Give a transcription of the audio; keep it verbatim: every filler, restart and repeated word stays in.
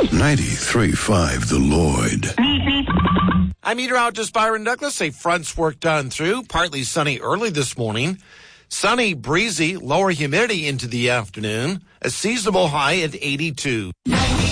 ninety-three point five The Lloyd. I'm meteorologist Byron Douglas. A front's work done through. Partly sunny early this morning. Sunny, breezy, lower humidity into the afternoon. A seasonable high at eighty-two.